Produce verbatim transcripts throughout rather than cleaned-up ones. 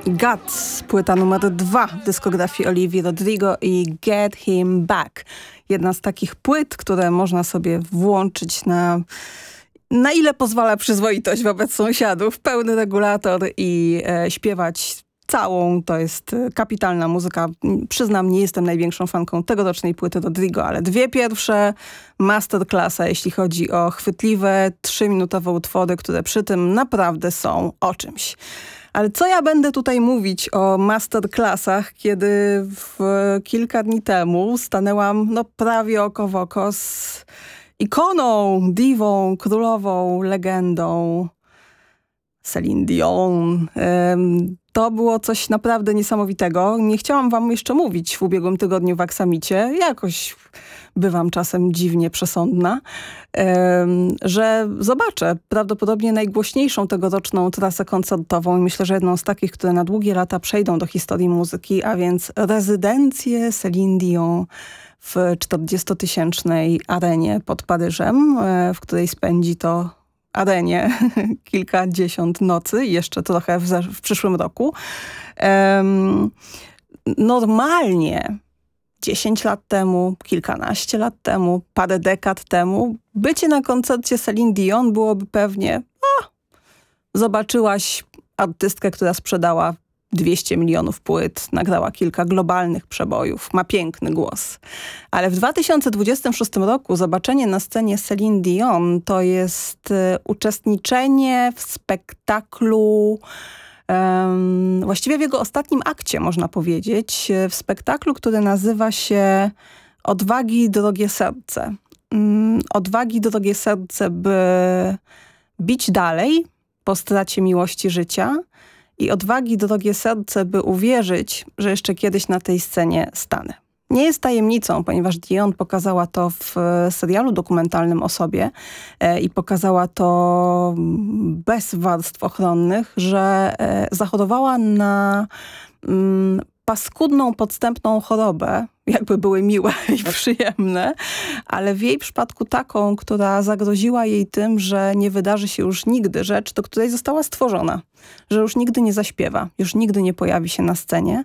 Guts, płyta numer dwa w dyskografii Olivii Rodrigo i Get Him Back. Jedna z takich płyt, które można sobie włączyć na, na ile pozwala przyzwoitość wobec sąsiadów, pełny regulator i e, śpiewać całą. To jest kapitalna muzyka. Przyznam, nie jestem największą fanką tegorocznej płyty Rodrigo, ale dwie pierwsze masterclassa, jeśli chodzi o chwytliwe, trzyminutowe utwory, które przy tym naprawdę są o czymś. Ale co ja będę tutaj mówić o masterclassach, kiedy w kilka dni temu stanęłam no, prawie oko w oko z ikoną, diwą, królową, legendą Celine Dion. To było coś naprawdę niesamowitego. Nie chciałam wam jeszcze mówić w ubiegłym tygodniu w Aksamicie. Jakoś bywam czasem dziwnie przesądna, że zobaczę prawdopodobnie najgłośniejszą tegoroczną trasę koncertową i myślę, że jedną z takich, które na długie lata przejdą do historii muzyki, a więc rezydencję Celine Dion w czterdziestotysięcznej arenie pod Paryżem, w której spędzi to arenie kilkadziesiąt nocy, jeszcze trochę w, w przyszłym roku. Um, normalnie dziesięć lat temu, kilkanaście lat temu, parę dekad temu, bycie na koncercie Celine Dion byłoby pewnie, a, zobaczyłaś artystkę, która sprzedała dwieście milionów płyt, nagrała kilka globalnych przebojów, ma piękny głos. Ale w dwa tysiące dwudziestym szóstym roku zobaczenie na scenie Celine Dion to jest y, uczestniczenie w spektaklu, um, właściwie w jego ostatnim akcie, można powiedzieć, w spektaklu, który nazywa się Odwagi, drogie serce. Um, odwagi, drogie serce, by bić dalej po stracie miłości życia, i odwagi, drogie serce, by uwierzyć, że jeszcze kiedyś na tej scenie stanę. Nie jest tajemnicą, ponieważ Dion pokazała to w serialu dokumentalnym o sobie e, i pokazała to bez warstw ochronnych, że e, zachorowała na mm, paskudną, podstępną chorobę, jakby były miłe i przyjemne, ale w jej przypadku taką, która zagroziła jej tym, że nie wydarzy się już nigdy rzecz, do której została stworzona. Że już nigdy nie zaśpiewa, już nigdy nie pojawi się na scenie.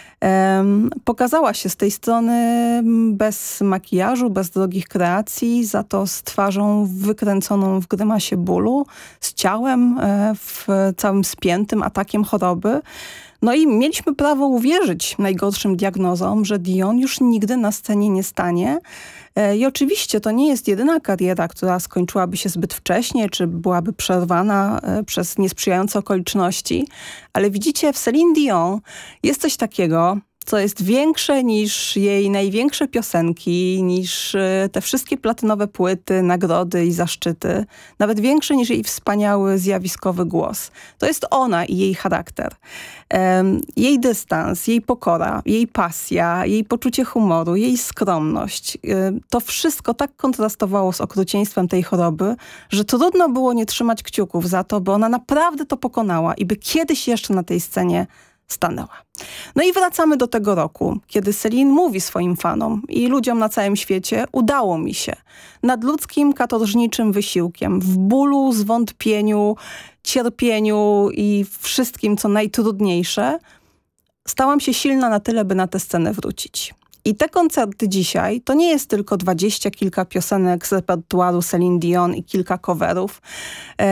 Um, pokazała się z tej strony bez makijażu, bez drogich kreacji, za to z twarzą wykręconą w grymasie bólu, z ciałem e, w całym spiętym atakiem choroby. No i mieliśmy prawo uwierzyć najgorszym diagnozom, że Dion już nigdy na scenie nie stanie. I oczywiście to nie jest jedyna kariera, która skończyłaby się zbyt wcześnie, czy byłaby przerwana przez niesprzyjające okoliczności. Ale widzicie, w Celine Dion jest coś takiego, co jest większe niż jej największe piosenki, niż te wszystkie platynowe płyty, nagrody i zaszczyty. Nawet większe niż jej wspaniały, zjawiskowy głos. To jest ona i jej charakter. Um, jej dystans, jej pokora, jej pasja, jej poczucie humoru, jej skromność. Um, to wszystko tak kontrastowało z okrucieństwem tej choroby, że trudno było nie trzymać kciuków za to, by ona naprawdę to pokonała i by kiedyś jeszcze na tej scenie stanęła. No i wracamy do tego roku, kiedy Celine mówi swoim fanom i ludziom na całym świecie: udało mi się. Nadludzkim, katorżniczym wysiłkiem, w bólu, zwątpieniu, cierpieniu i wszystkim, co najtrudniejsze, stałam się silna na tyle, by na tę scenę wrócić. I te koncerty dzisiaj to nie jest tylko dwadzieścia kilka piosenek z repertuaru Celine Dion i kilka coverów.